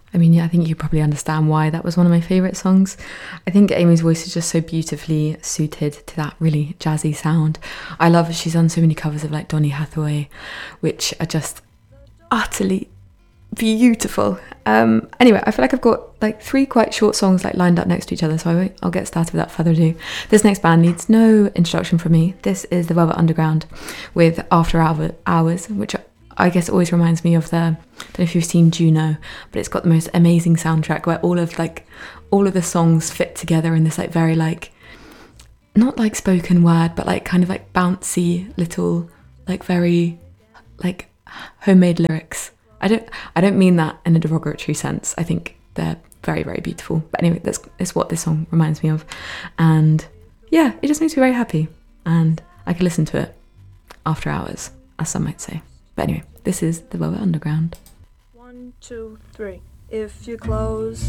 I mean, yeah, I think you probably understand why that was one of my favourite songs. I think Amy's voice is just so beautifully suited to that really jazzy sound. I love she's done so many covers of like Donny Hathaway, which are just utterly beautiful. Anyway, I feel like I've got like 3 quite short songs like lined up next to each other, so I'll get started without further ado. This next band needs no introduction from me. This is the Velvet Underground with After Hours, which I guess always reminds me of the, I don't know if you've seen Juno, but it's got the most amazing soundtrack where all of the songs fit together in this like very like, not like spoken word, but like kind of like bouncy little like very like homemade lyrics. I don't mean that in a derogatory sense. I think they're very, very beautiful. But anyway, that's what this song reminds me of. And yeah, it just makes me very happy. And I can listen to it after hours, as some might say. But anyway, this is the Velvet Underground. 1, 2, 3. If you close